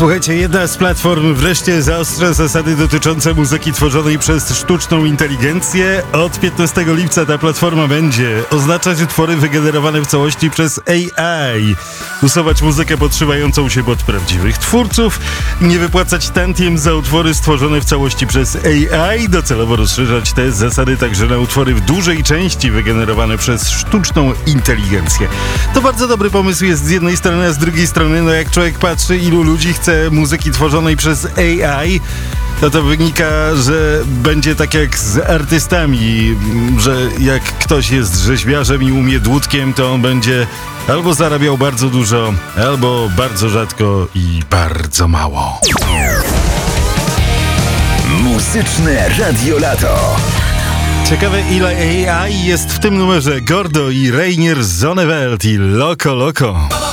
Słuchajcie, jedna z platform wreszcie zaostrza zasady dotyczące muzyki tworzonej przez sztuczną inteligencję. Od 15 lipca ta platforma będzie oznaczać utwory wygenerowane w całości przez AI, usuwać muzykę podszywającą się pod prawdziwych twórców, nie wypłacać tantiem za utwory stworzone w całości przez AI, docelowo rozszerzać te zasady także na utwory w dużej części wygenerowane przez sztuczną inteligencję. To bardzo dobry pomysł jest z jednej strony, a z drugiej strony, no jak człowiek patrzy, ilu ludzi chce muzyki tworzonej przez AI, to wynika, że będzie tak jak z artystami, że jak ktoś jest rzeźbiarzem i umie dłutkiem, to on będzie albo zarabiał bardzo dużo, albo bardzo rzadko i bardzo mało. Muzyczne Radio Lato. Ciekawe, ile AI jest w tym numerze. Gordo i Reinier Zonneveld i Loco Loco.